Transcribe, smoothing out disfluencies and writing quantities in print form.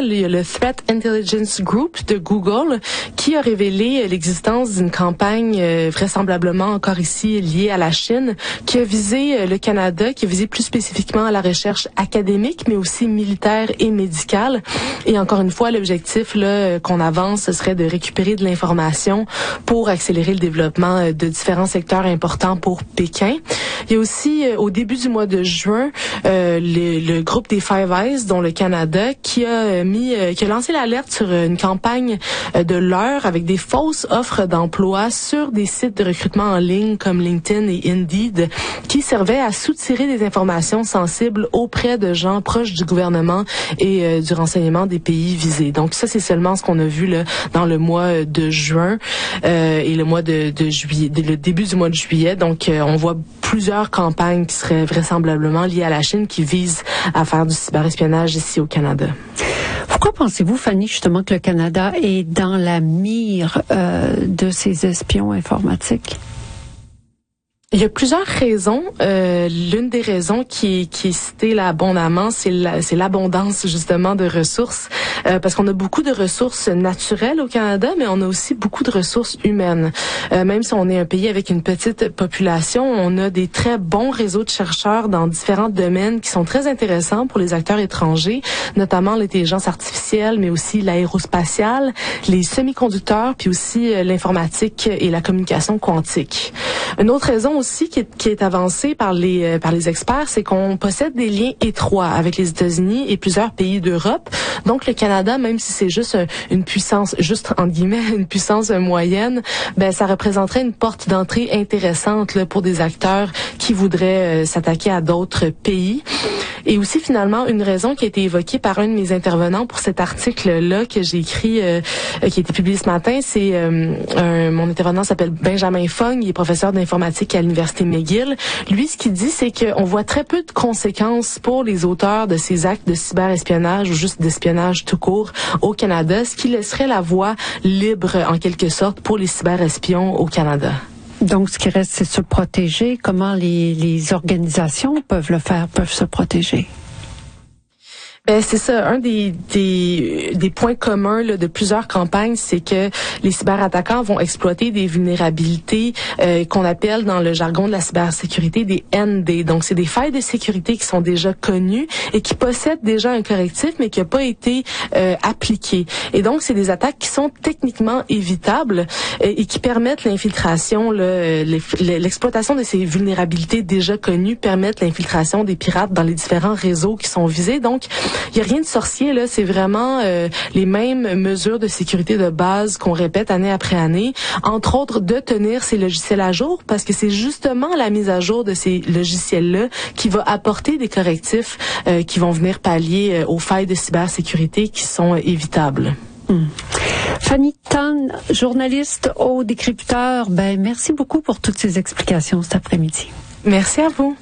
il y a le Threat Intelligence Group de Google qui a révélé l'existence d'une campagne vraisemblablement encore ici liée à la Chine qui a visé le Canada, qui a visé plus spécifiquement à la recherche académique mais aussi militaire et médicale. Et encore une fois, l'objectif là qu'on avance, ce serait de récupérer de l'information pour accélérer le développement de différents secteurs importants pour Pékin. Il y a aussi, au début du mois de juin, le groupe des Five Eyes, dont le Canada, qui a lancé l'alerte sur une campagne de leurre avec des fausses offres d'emploi sur des sites de recrutement en ligne comme LinkedIn et Indeed, qui servaient à soutirer des informations sensibles auprès de gens proches du gouvernement et du renseignement des pays visés. Donc ça, c'est seulement ce qu'on a vu là dans le mois de juin et le mois de juillet, le début du mois de juillet. Donc on voit plusieurs campagnes qui seraient vraisemblablement liées à la Chine qui visent à faire du cyberespionnage ici au Canada. Pourquoi pensez-vous, Fanny, justement que le Canada est dans la mire de ces espions informatiques? Il y a plusieurs raisons. L'une des raisons qui est citée là abondamment, c'est l'abondance justement de ressources, parce qu'on a beaucoup de ressources naturelles au Canada, mais on a aussi beaucoup de ressources humaines. Même si on est un pays avec une petite population, on a des très bons réseaux de chercheurs dans différents domaines qui sont très intéressants pour les acteurs étrangers, notamment l'intelligence artificielle, mais aussi l'aérospatiale, les semi-conducteurs, puis aussi l'informatique et la communication quantique. Une autre raison aussi qui est avancée par les experts, c'est qu'on possède des liens étroits avec les États-Unis et plusieurs pays d'Europe. Donc le Canada, même si c'est juste une puissance, juste entre guillemets, une puissance moyenne, ben ça représenterait une porte d'entrée intéressante là, pour des acteurs qui voudraient s'attaquer à d'autres pays. Et aussi finalement une raison qui a été évoquée par un de mes intervenants pour cet article-là que j'ai écrit, qui a été publié ce matin, c'est mon intervenant s'appelle Benjamin Fong, il est professeur d'informatique à l'université McGill. Lui, ce qu'il dit, c'est qu'on voit très peu de conséquences pour les auteurs de ces actes de cyberespionnage ou juste d'espionnage tout court au Canada, ce qui laisserait la voie libre en quelque sorte pour les cyberespions au Canada. Donc, ce qui reste, c'est se protéger. Comment les organisations peuvent le faire, peuvent se protéger? Ben c'est ça, un des points communs là, de plusieurs campagnes, c'est que les cyberattaquants vont exploiter des vulnérabilités qu'on appelle dans le jargon de la cybersécurité des ND. Donc c'est des failles de sécurité qui sont déjà connues et qui possèdent déjà un correctif mais qui n'a pas été appliqué. Et donc c'est des attaques qui sont techniquement évitables et qui permettent l'infiltration, l'exploitation de ces vulnérabilités déjà connues permettent l'infiltration des pirates dans les différents réseaux qui sont visés. Donc il y a rien de sorcier là, c'est vraiment les mêmes mesures de sécurité de base qu'on répète année après année, entre autres de tenir ces logiciels à jour parce que c'est justement la mise à jour de ces logiciels-là qui va apporter des correctifs qui vont venir pallier aux failles de cybersécurité qui sont évitables. Fanny Tan, journaliste au Décrypteur, merci beaucoup pour toutes ces explications cet après-midi. Merci à vous.